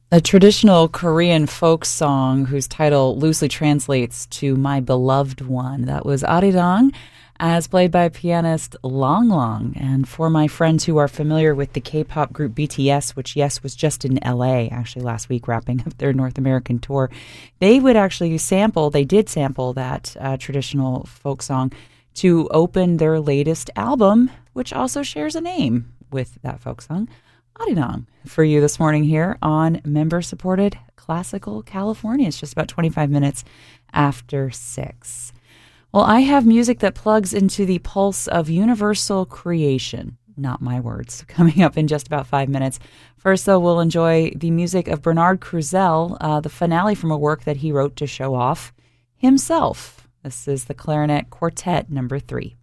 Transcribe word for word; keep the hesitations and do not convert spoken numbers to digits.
A traditional Korean folk song whose title loosely translates to My Beloved One. That was Arirang, as played by pianist Long Long. And for my friends who are familiar with the K-pop group B T S, which, yes, was just in L A actually last week wrapping up their North American tour, they would actually sample, they did sample that uh, traditional folk song to open their latest album, which also shares a name with that folk song. Arirang for you this morning here on member-supported Classical California. It's just about twenty-five minutes after six. Well, I have music that plugs into the pulse of universal creation. Not my words. Coming up in just about five minutes. First, though, we'll enjoy the music of Bernard Krusell, uh, the finale from a work that he wrote to show off himself. This is the Clarinet Quartet number three.